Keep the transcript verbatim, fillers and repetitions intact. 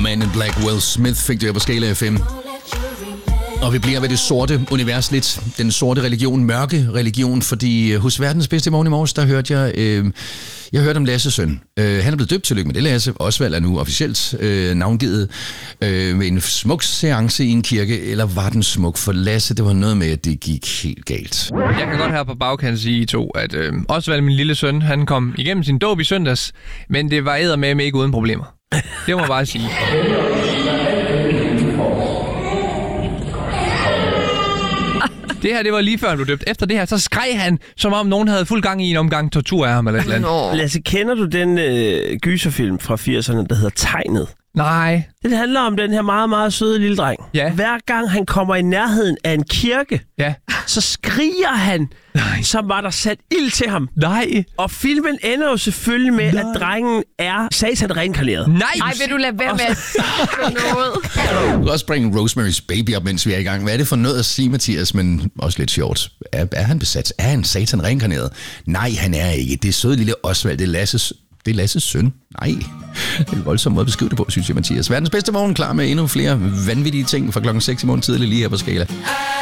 Man in Black, Will Smith fik det her på Skala F M. Og vi bliver ved det sorte univers lidt. Den sorte religion, mørke religion, fordi hos verdens bedste morgen i morges, der hørte jeg, øh, jeg hørte om Lasses søn. Øh, han er blevet døbt, tillykke med det, Lasse. Osvald er nu officielt øh, navngivet øh, med en smuk seance i en kirke, eller var den smuk for Lasse? Det var noget med, at det gik helt galt. Jeg kan godt her på bagkant sige to, at øh, Osvald, min lille søn, han kom igennem sin dåb i søndags, men det var eddermame ikke uden problemer. Det må man bare sige. Det her, det var lige før han blev døbt. Efter det her, så skreg han, som om nogen havde fuld gang i en omgang tortur af ham eller et eller andet. Lasse, kender du den øh, gyserfilm fra firserne, der hedder Tegnet? Nej. Det handler om den her meget, meget søde lille dreng. Ja. Hver gang han kommer i nærheden af en kirke, ja. så skriger han, Nej. som var der sat ild til ham. Nej. Og filmen ender jo selvfølgelig med, Nej. at drengen er satan reinkarneret. Nej. Ej, vil du lade være med at sige noget? Du kan også bringe Rosemary's Baby op, mens vi er i gang. Hvad er det for noget at sige, Mathias, men også lidt sjovt? Er, er han besat? Er han satan reinkarneret? Nej, han er ikke. Det er søde lille Osvald. Det er Lasses, det er Lasses søn. Nej. Det er en voldsom måde at beskrive det på, synes jeg, Mathias. Verdens bedste morgen, klar med endnu flere vanvittige ting fra klokken seks i morgen tidlig lige her på Skala.